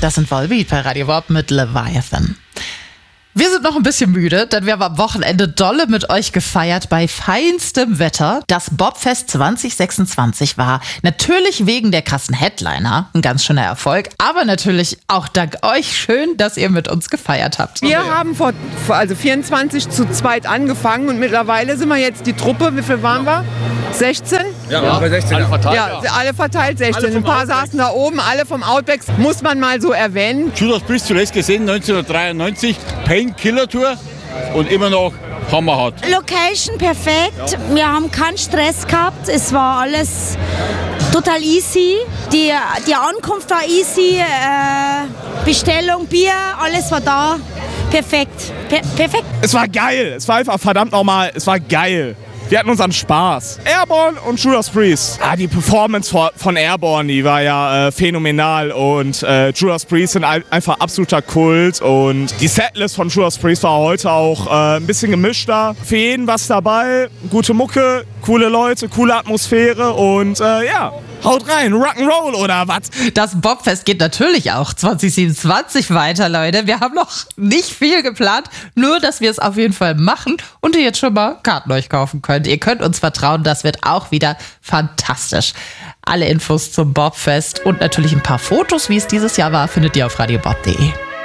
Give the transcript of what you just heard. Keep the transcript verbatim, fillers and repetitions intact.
Das sind Volbeat bei Radio Bob mit Leviathan. Wir sind noch ein bisschen müde, denn wir haben am Wochenende dolle mit euch gefeiert bei feinstem Wetter. Das Bobfest zwanzig sechsundzwanzig war natürlich wegen der krassen Headliner ein ganz schöner Erfolg, aber natürlich auch dank euch. Schön, dass ihr mit uns gefeiert habt. Wir haben vor, also vierundzwanzig zu zweit angefangen und mittlerweile sind wir jetzt die Truppe. Wie viel waren wir? sechzehn? Ja, ja. Bei sechzehn. Alle verteilt. Ja, ja, alle verteilt sechzehn. Alle Ein paar Outbacks. Saßen da oben, alle vom Outbacks. Muss man mal so erwähnen. Judas Priest zuletzt gesehen, neunzehnhundertdreiundneunzig. Painkiller-Tour und immer noch hammerhart. Location perfekt. Ja. Wir haben keinen Stress gehabt. Es war alles total easy. Die, die Ankunft war easy. Äh, Bestellung, Bier, alles war da. Perfekt. Per- perfekt. Es war geil. Es war einfach verdammt nochmal. Es war geil. Wir hatten unseren Spaß. Airborne und Judas Priest. Ah, die Performance von Airborne, die war ja äh, phänomenal. Und äh, Judas Priest sind ein, einfach absoluter Kult. Und die Setlist von Judas Priest war heute auch äh, ein bisschen gemischter. Für jeden was dabei. Gute Mucke, coole Leute, coole Atmosphäre. Und äh, ja, haut rein, Rock'n'Roll oder was? Das Bobfest geht natürlich auch zwanzig siebenundzwanzig weiter, Leute. Wir haben noch nicht viel geplant, nur dass wir es auf jeden Fall machen und ihr jetzt schon mal Karten euch kaufen könnt. Ihr könnt uns vertrauen, das wird auch wieder fantastisch. Alle Infos zum Bobfest und natürlich ein paar Fotos, wie es dieses Jahr war, findet ihr auf radiobob punkt de.